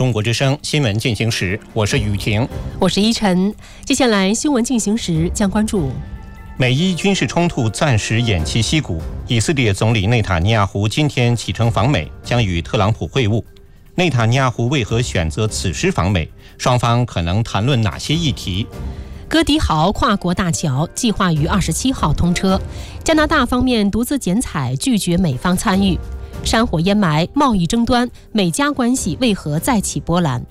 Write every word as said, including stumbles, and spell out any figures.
中国之声新闻进行时，我是雨婷， 我是依晨。接下来新闻进行时将关注： 美伊军事冲突暂时偃旗息鼓，以色列总理内塔尼亚胡今天启程访美，将与特朗普会晤。内塔尼亚胡为何选择此时访美？双方可能谈论哪些议题？ 哥迪豪跨国大桥计划于二十七号通车，加拿大方面独自剪彩，拒绝美方参与。山火烟霾，贸易争端，美加关系为何再起波澜？